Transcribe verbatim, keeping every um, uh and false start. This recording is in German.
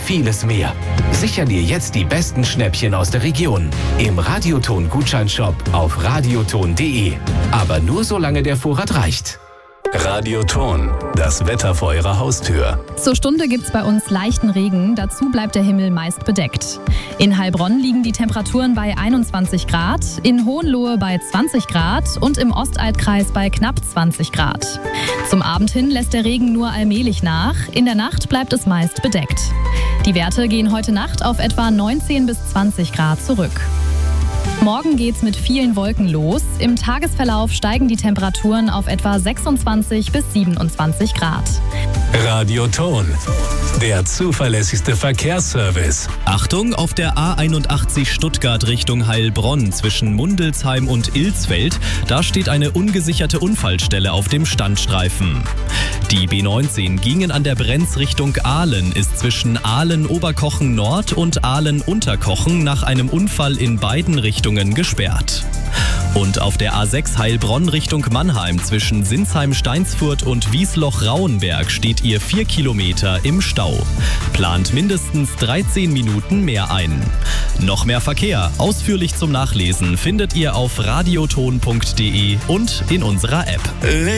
vieles mehr. Sicher dir jetzt die besten Schnäppchen aus der Region im Radioton-Gutscheinshop auf radioton punkt de. Aber nur solange der Vorrat reicht. Radioton, das Wetter vor Ihrer Haustür. Zur Stunde gibt's bei uns leichten Regen, dazu bleibt der Himmel meist bedeckt. In Heilbronn liegen die Temperaturen bei einundzwanzig Grad, in Hohenlohe bei zwanzig Grad und im Ostaltkreis bei knapp zwanzig Grad. Zum Abend hin lässt der Regen nur allmählich nach, in der Nacht bleibt es meist bedeckt. Die Werte gehen heute Nacht auf etwa neunzehn bis zwanzig Grad zurück. Morgen geht's mit vielen Wolken los. Im Tagesverlauf steigen die Temperaturen auf etwa sechsundzwanzig bis siebenundzwanzig Grad. Radioton, der zuverlässigste Verkehrsservice. Achtung, auf der A einundachtzig Stuttgart Richtung Heilbronn zwischen Mundelsheim und Ilsfeld, da steht eine ungesicherte Unfallstelle auf dem Standstreifen. Die B neunzehn Gingen an der Brenz Richtung Aalen ist zwischen Aalen-Oberkochen Nord und Aalen-Unterkochen nach einem Unfall in beiden Richtungen gesperrt. Und auf der A sechs Heilbronn Richtung Mannheim zwischen Sinsheim-Steinsfurt und Wiesloch-Rauenberg steht ihr vier Kilometer im Stau. Plant mindestens dreizehn Minuten mehr ein. Noch mehr Verkehr, ausführlich zum Nachlesen, findet ihr auf radioton punkt de und in unserer App.